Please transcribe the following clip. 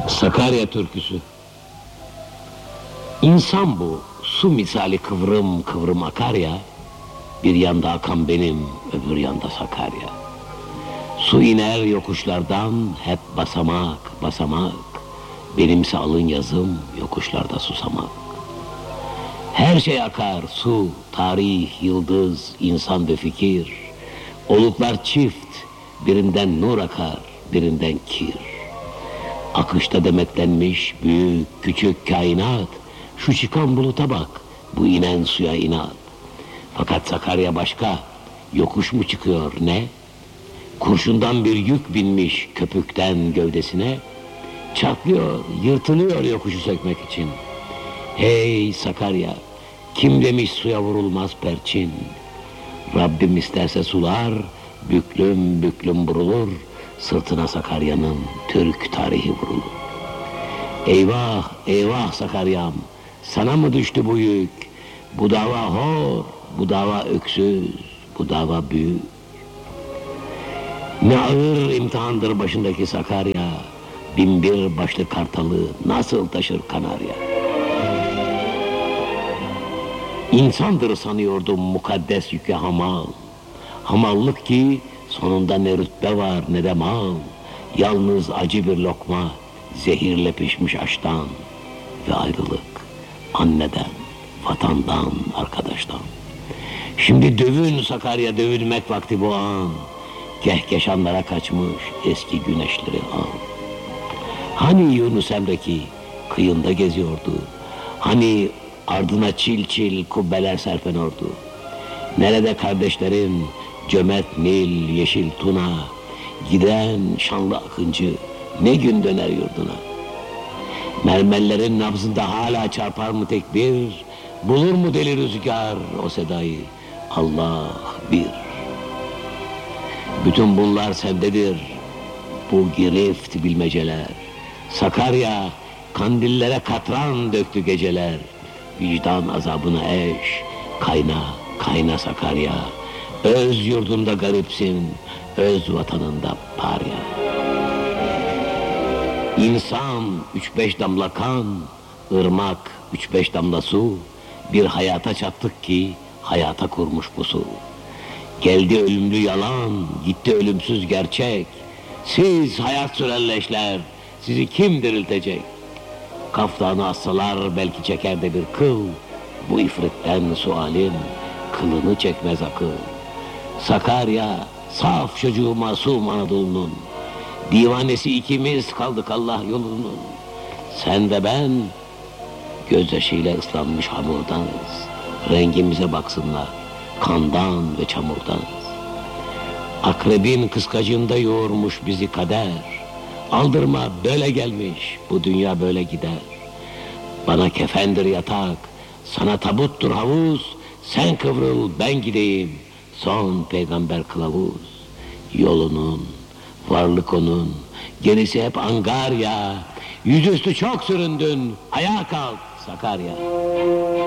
Sakarya türküsü. İnsan bu, su misali kıvrım kıvrım akar ya, bir yanda akan benim, öbür yanda Sakarya. Su iner yokuşlardan, hep basamak basamak, benimse alın yazım, yokuşlarda susamak. Her şey akar, su, tarih, yıldız, insan ve fikir. Oluklar çift, birinden nur akar, birinden kir. Akışta demetlenmiş büyük küçük kainat, şu çıkan buluta bak, bu inen suya inat. Fakat Sakarya başka, yokuş mu çıkıyor ne? Kurşundan bir yük binmiş köpükten gövdesine, çatlıyor, yırtılıyor yokuşu sökmek için. Hey Sakarya, kim demiş suya vurulmaz perçin? Rabbim isterse sular, büklüm büklüm vurulur, sırtına Sakarya'nın Türk tarihi vurulur. Eyvah, eyvah Sakarya'm, sana mı düştü bu yük? Bu dava hor, bu dava öksüz, bu dava büyük. Ne ağır imtihandır başındaki Sakarya, binbir başlı kartalı nasıl taşır Kanarya? İnsandır sanıyordum mukaddes yükü hamal. Hamallık ki sonunda ne rütbe var ne de mal. Yalnız acı bir lokma, zehirle pişmiş aştan. Ve ayrılık anneden, vatandan, arkadaştan. Şimdi dövün Sakarya, dövülmek vakti bu an. Kehkeşanlara kaçmış eski güneşleri an. Hani Yunus Emre ki kıyında geziyordu? Hani ardına çil çil kubbeler serpen ordu? Nerede kardeşlerim, cömert Nil, yeşil Tuna? Giden şanlı akıncı ne gün döner yurduna? Mermerlerin nabzında hala çarpar mı tekbir? Bulur mu deli rüzgar o sedayı? Allah bir. Bütün bunlar sendedir, bu girift bilmeceler. Sakarya, kandillere katran döktü geceler. Vicdan azabına eş, kayna, kayna Sakarya. Öz yurdunda garipsin, öz vatanında parya. İnsan 3-5 damla kan, ırmak 3-5 damla su. Bir hayata çattık ki hayata kurmuş bu su. Geldi ölümlü yalan, gitti ölümsüz gerçek. Siz hayat süren leşler, sizi kim diriltecek? Kaftanı assalar belki çeker de bir kıl. Bu ifritten sualim, kılını çekmez akıl. Sakarya, saf çocuğu masum Anadolu'nun. Divanesi ikimiz kaldık Allah yolunun. Sen ve ben, gözyaşıyla ıslanmış hamurdanız. Rengimize baksınlar, kandan ve çamurdanız. Akrebin kıskacında yoğurmuş bizi kader. Aldırma, böyle gelmiş, bu dünya böyle gider. Bana kefendir yatak, sana tabuttur havuz. Sen kıvrıl, ben gideyim, son peygamber kılavuz. Yolunun, varlık onun, gerisi hep angarya. Yüzüstü çok süründün, ayağa kalk Sakarya.